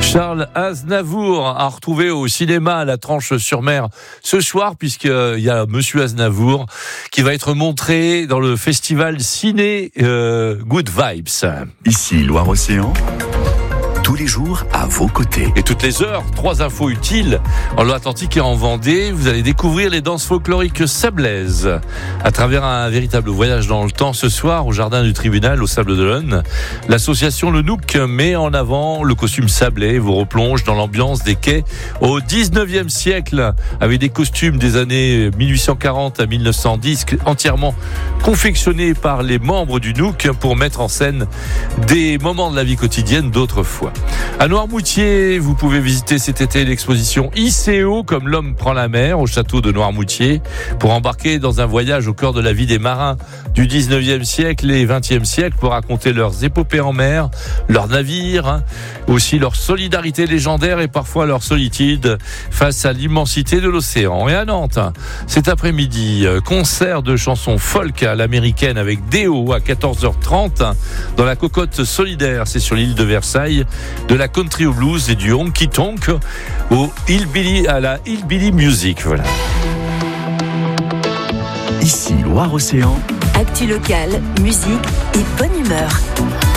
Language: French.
Charles Aznavour a retrouvé au cinéma à La Tranche-sur-Mer ce soir, puisqu'il y a Monsieur Aznavour qui va être montré dans le festival Ciné Good Vibes. Ici Loire-Océan, tous les jours à vos côtés. Et toutes les heures, 3 infos utiles en Loire-Atlantique et en Vendée. Vous allez découvrir les danses folkloriques sablaises à travers un véritable voyage dans le temps. Ce soir, au jardin du tribunal, au Sable d'Olonne, l'association Le Nook met en avant le costume sablé, vous replonge dans l'ambiance des quais au 19e siècle, avec des costumes des années 1840 à 1910, entièrement confectionnés par les membres du Nook pour mettre en scène des moments de la vie quotidienne d'autrefois. À Noirmoutier, vous pouvez visiter cet été l'exposition ICO, comme l'homme prend la mer, au château de Noirmoutier, pour embarquer dans un voyage au cœur de la vie des marins du 19e siècle et 20e siècle, pour raconter leurs épopées en mer, leurs navires, aussi leur solidarité légendaire et parfois leur solitude face à l'immensité de l'océan. Et à Nantes, cet après-midi, concert de chansons folk à l'américaine avec Déo à 14h30 dans la cocotte solidaire, c'est sur l'île de Versailles. De la country au blues et du honky tonk au hillbilly, à la hillbilly music. Voilà. Ici Loire-Océan. Actu locale, musique et bonne humeur.